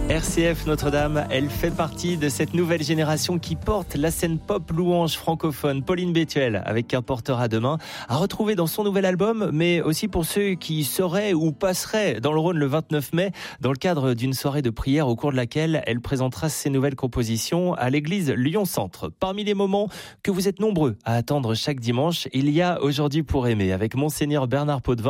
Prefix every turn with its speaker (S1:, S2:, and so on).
S1: RCF Notre-Dame, elle fait partie de cette nouvelle génération qui porte la scène pop louange francophone. Pauline Bétuel, avec Qu'importera demain, à retrouver dans son nouvel album, mais aussi pour ceux qui seraient ou passeraient dans le Rhône le 29 mai, dans le cadre d'une soirée de prière au cours de laquelle elle présentera ses nouvelles compositions à l'église Lyon-Centre. Parmi les moments que vous êtes nombreux à attendre chaque dimanche, il y a Aujourd'hui pour aimer, avec Monseigneur Bernard Potvin.